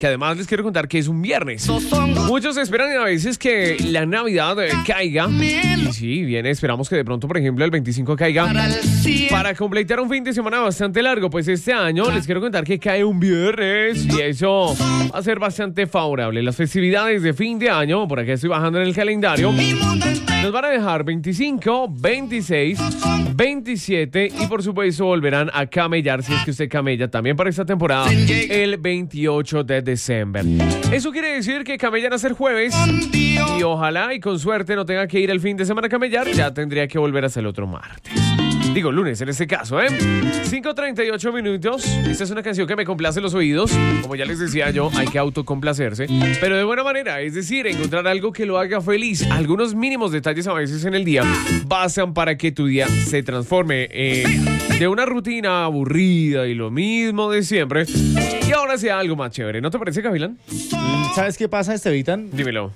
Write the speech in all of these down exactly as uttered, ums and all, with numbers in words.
que además les quiero contar que es un viernes. Muchos esperan a veces que la Navidad eh, caiga. Y sí, viene, esperamos que de pronto, por ejemplo, el veinticinco caiga para completar un fin de semana bastante largo. Pues este año les quiero contar que cae un viernes y eso va a ser bastante favorable. Las festividades de fin de año, por aquí estoy bajando en el calendario, nos van a dejar veinticinco, veintiséis, veintisiete y por supuesto volverán a camellar, si es que usted camella también para esta temporada, el veintiocho de diciembre. Eso quiere decir que camellan a ser jueves y ojalá y con suerte no tenga que ir el fin de semana a camellar, ya tendría que volver a ser el otro martes. Digo, lunes en este caso, ¿eh? cinco treinta y ocho minutos. Esta es una canción que me complace los oídos. Como ya les decía yo, hay que autocomplacerse, pero de buena manera, es decir, encontrar algo que lo haga feliz. Algunos mínimos detalles a veces en el día bastan para que tu día se transforme eh, de una rutina aburrida y lo mismo de siempre y ahora sea algo más chévere. ¿No te parece, Gavilán? ¿Sabes qué pasa, Estevitan? Dímelo.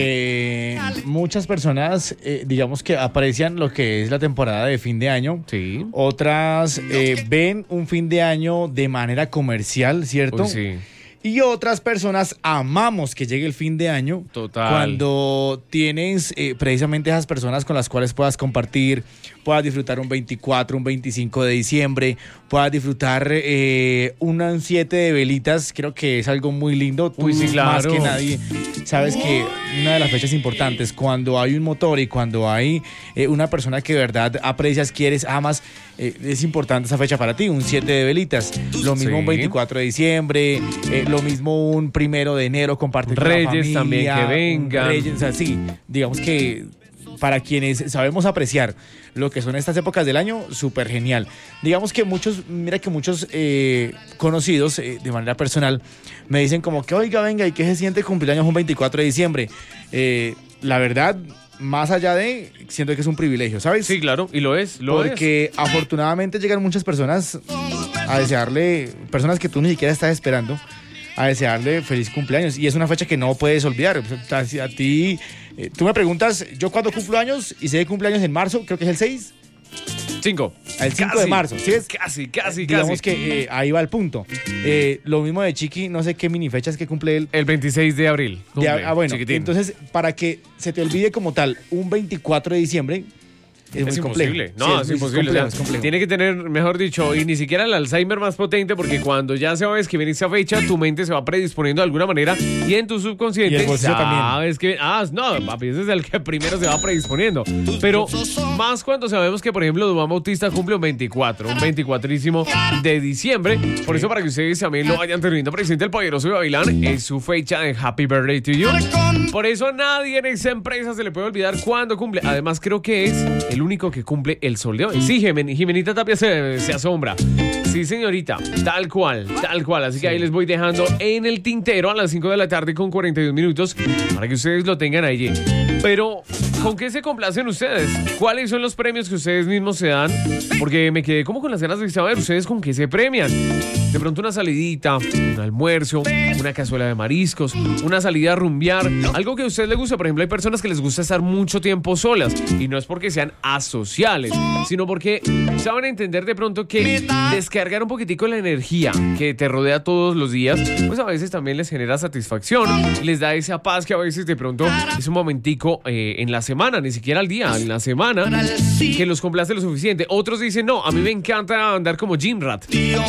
Que muchas personas, eh, digamos que aprecian lo que es la temporada de fin de año. Sí. Otras eh, ven un fin de año de manera comercial, ¿cierto? Uy, sí. Y otras personas amamos que llegue el fin de año. Total. Cuando tienes eh, precisamente esas personas con las cuales puedas compartir, puedas disfrutar un veinticuatro, un veinticinco de diciembre, puedas disfrutar eh, un siete de velitas, creo que es algo muy lindo. Tú, Uy, sí, claro. Más que nadie, sabes que una de las fechas importantes, cuando hay un motor y cuando hay eh, una persona que de verdad aprecias, quieres, amas, eh, es importante esa fecha para ti, un siete de velitas. Lo mismo sí. Un veinticuatro de diciembre, eh, lo mismo un primero de enero, compartir con Reyes la familia, también que vengan. Reyes, o sea, sí, digamos que para quienes sabemos apreciar lo que son estas épocas del año, súper genial. Digamos que muchos, mira que muchos eh, conocidos eh, de manera personal me dicen como que, oiga, venga, ¿y qué se siente cumpleaños un veinticuatro de diciembre? Eh, la verdad, más allá de, siento que es un privilegio, ¿sabes? Sí, claro, y lo es, lo Porque es. afortunadamente llegan muchas personas a desearle, personas que tú ni siquiera estás esperando, a desearle feliz cumpleaños. Y es una fecha que no puedes olvidar. A, a ti, eh, tú me preguntas, yo cuando cumplo años, y sé de cumpleaños en marzo, creo que es el seis. Cinco. El cinco de marzo, ¿sí es? Casi, casi, Digamos casi. que eh, ahí va el punto. Eh, lo mismo de Chiqui, no sé qué mini fechas que cumple él. El veintiséis de abril. De, Cumple, ah, bueno, chiquitín. entonces, para que se te olvide como tal un veinticuatro de diciembre, es, Es muy imposible, complejo. no, Sí, es, es, imposible. complejo, O sea, es complejo. tiene que tener, mejor dicho, y ni siquiera el Alzheimer más potente, porque cuando ya sabes que viene esa fecha, tu mente se va predisponiendo de alguna manera y en tu subconsciente Y el bolsillo sabes que, ah, no, papi, ese es el que primero se va predisponiendo. Pero más cuando sabemos que, por ejemplo, Duván Bautista cumple un veinticuatro, un veinticuatrísimo de diciembre. Por eso, para que ustedes también lo vayan teniendo presente, el poderoso Gavilán es su fecha de Happy Birthday to You. Por eso a nadie en esa empresa se le puede olvidar cuándo cumple. Además, creo que es el único que cumple el sol de hoy. Sí, Jimen, Jimenita Tapia se, se asombra. Sí, señorita, tal cual, tal cual. Así que ahí les voy dejando en el tintero a las cinco de la tarde con cuarenta y dos minutos para que ustedes lo tengan allí. Pero, ¿con qué se complacen ustedes? ¿Cuáles son los premios que ustedes mismos se dan? Porque me quedé como con las ganas de saber ustedes con qué se premian. De pronto una salidita, un almuerzo, una cazuela de mariscos, una salida a rumbear, algo que a ustedes les gusta. Por ejemplo, hay personas que les gusta estar mucho tiempo solas y no es porque sean asociales, sino porque saben entender de pronto que descargar un poquitico la energía que te rodea todos los días, pues a veces también les genera satisfacción, les da esa paz que a veces de pronto es un momentico eh, en la semana, ni siquiera al día, en la semana, que los complace lo suficiente. Otros dicen, no, a mí me encanta andar como gym rat.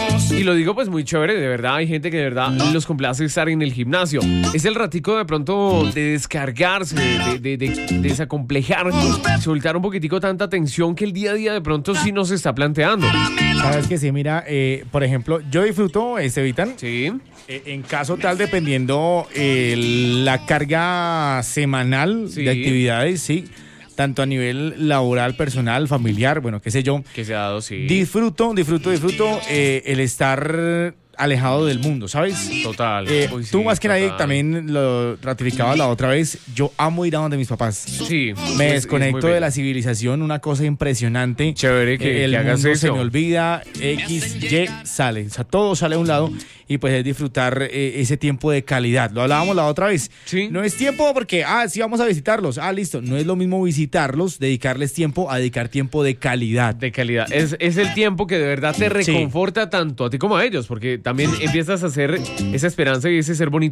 Y lo digo pues muy chévere, de verdad, hay gente que de verdad los complace estar en el gimnasio. Es el ratico de pronto de descargarse, de, de, de, de desacomplejar, soltar un poquitico tanta tensión que el día a día de pronto sí nos está planteando. Sabes que sí, mira, eh, por ejemplo, yo disfruto, Estevitan, Sí. eh, en caso tal, dependiendo eh, la carga semanal Sí. de actividades, sí, tanto a nivel laboral, personal, familiar, bueno, qué sé yo, Que se ha dado, sí. disfruto, disfruto, disfruto eh, el estar alejado del mundo, ¿sabes? Total. Eh, Uy, tú sí, más que nadie total. también lo ratificabas la otra vez. Yo amo ir a donde mis papás. Sí. Me es- desconecto es muy de la bello. civilización, una cosa impresionante. Chévere que- Eh, el que hagas mundo eso. se me olvida, X, Y sale, o sea, todo sale a un lado y pues es disfrutar eh, ese tiempo de calidad. Lo hablábamos la otra vez. Sí. No es tiempo porque, ah, sí vamos a visitarlos. Ah, listo. No es lo mismo visitarlos, dedicarles tiempo, a dedicar tiempo de calidad. De calidad. Es, es el tiempo que de verdad te reconforta tanto a ti como a ellos, porque también empiezas a hacer esa esperanza y ese ser bonito